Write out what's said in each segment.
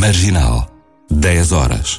Marginal, 10 horas.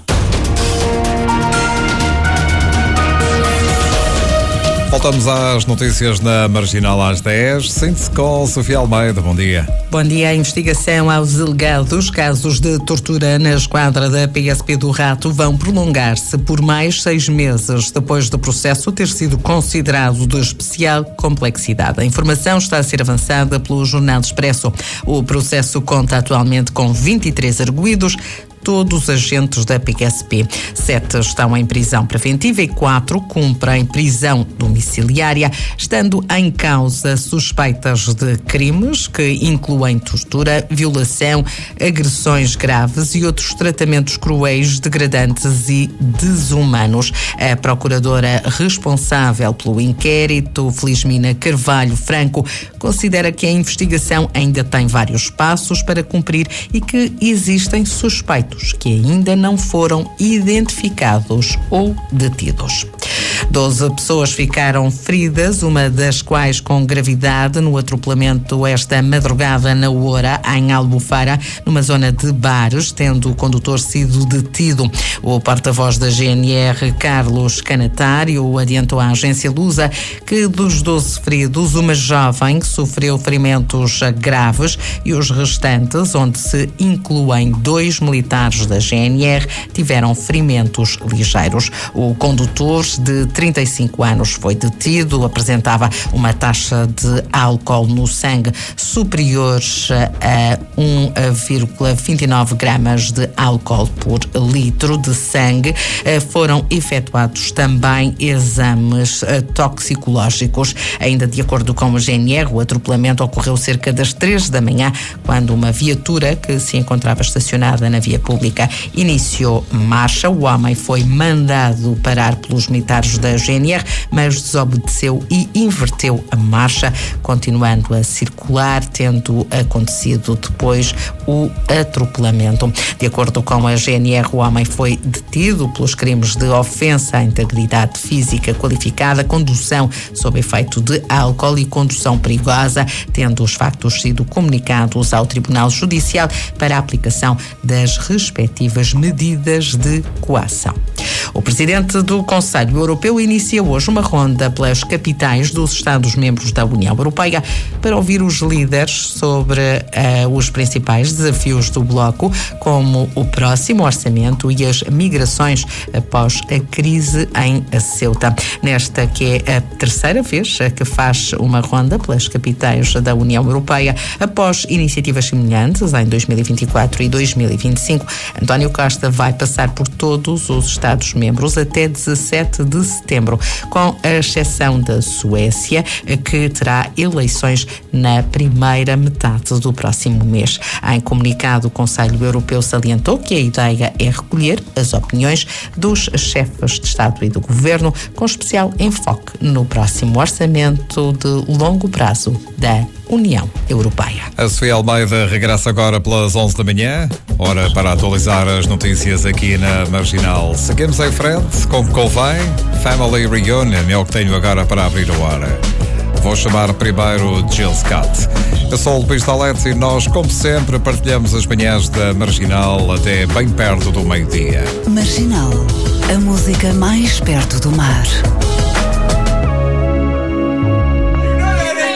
Voltamos às notícias na Marginal às 10. Sinta-se com Sofia Almeida. Bom dia. Bom dia. A investigação aos alegados casos de tortura na esquadra da PSP do Rato vão prolongar-se por mais 6 meses, depois do processo ter sido considerado de especial complexidade. A informação está a ser avançada pelo Jornal Expresso. O processo conta atualmente com 23 arguidos, todos agentes da PSP. 7 estão em prisão preventiva e 4 cumprem prisão domiciliária, estando em causa suspeitas de crimes que incluem tortura, violação, agressões graves e outros tratamentos cruéis, degradantes e desumanos. A procuradora responsável pelo inquérito, Felizmina Carvalho Franco, considera que a investigação ainda tem vários passos para cumprir e que existem suspeitos que ainda não foram identificados ou detidos. 12 pessoas ficaram feridas, uma das quais com gravidade, no atropelamento esta madrugada na Oura, em Albufeira, numa zona de bares, tendo o condutor sido detido. O porta-voz da GNR, Carlos Canatário, adiantou à agência Lusa que dos 12 feridos, uma jovem sofreu ferimentos graves e os restantes, onde se incluem 2 militares da GNR, tiveram ferimentos ligeiros. O condutor, de 35 anos, foi detido, apresentava uma taxa de álcool no sangue superior a 1,29 gramas de álcool por litro de sangue. Foram efetuados também exames toxicológicos. Ainda de acordo com a GNR, o atropelamento ocorreu cerca das 3 da manhã, quando uma viatura que se encontrava estacionada na via pública iniciou marcha. O homem foi mandado parar pelos militares da GNR, mas desobedeceu e inverteu a marcha, continuando a circular, tendo acontecido depois o atropelamento. De acordo com a GNR, o homem foi detido pelos crimes de ofensa à integridade física qualificada, condução sob efeito de álcool e condução perigosa, tendo os factos sido comunicados ao Tribunal Judicial para a aplicação das respectivas medidas de coação. O presidente do Conselho Europeu inicia hoje uma ronda pelas capitais dos Estados-membros da União Europeia para ouvir os líderes sobre os principais desafios do bloco, como o próximo orçamento e as migrações após a crise em Ceuta. Nesta que é a terceira vez que faz uma ronda pelas capitais da União Europeia, após iniciativas semelhantes em 2024 e 2025, António Costa vai passar por todos os Estados-membros até 17 de setembro, com a exceção da Suécia, que terá eleições na primeira metade do próximo mês. Em comunicado, o Conselho Europeu salientou que a ideia é recolher as opiniões dos chefes de Estado e do Governo, com especial enfoque no próximo orçamento de longo prazo da União Europeia. A Sofia Almeida regressa agora pelas 11 da manhã, hora para atualizar as notícias aqui na Marginal. Seguimos em frente, como convém, Family Reunion é o que tenho agora para abrir a hora. Vou chamar primeiro Jill Scott. Eu sou o Luís Talete e nós, como sempre, partilhamos as manhãs da Marginal até bem perto do meio-dia. Marginal, a música mais perto do mar.